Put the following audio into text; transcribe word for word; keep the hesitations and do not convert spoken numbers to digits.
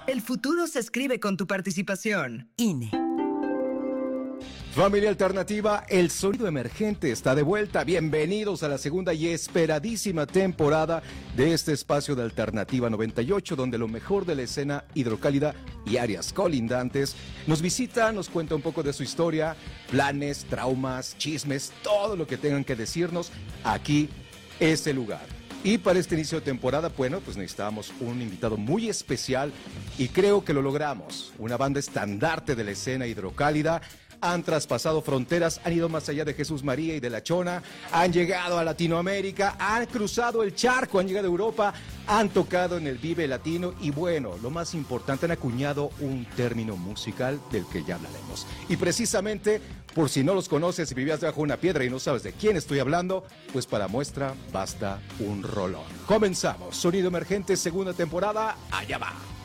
El futuro se escribe con tu participación. I N E. Familia Alternativa, el sonido emergente está de vuelta. Bienvenidos a la segunda y esperadísima temporada de este espacio de Alternativa noventa y ocho, donde lo mejor de la escena hidrocálida y áreas colindantes nos visita, nos cuenta un poco de su historia, planes, traumas, chismes, todo lo que tengan que decirnos. Aquí es el lugar. Y para este inicio de temporada, bueno, pues necesitábamos un invitado muy especial y creo que lo logramos. Una banda estandarte de la escena hidrocálida. Han traspasado fronteras, han ido más allá de Jesús María y de La Chona, han llegado a Latinoamérica, han cruzado el charco, han llegado a Europa, han tocado en el Vive Latino y bueno, lo más importante, han acuñado un término musical del que ya hablaremos. Y precisamente, por si no los conoces y vivías debajo de una piedra y no sabes de quién estoy hablando, pues para muestra basta un rolón. Comenzamos, Sonido Emergente, segunda temporada, allá va.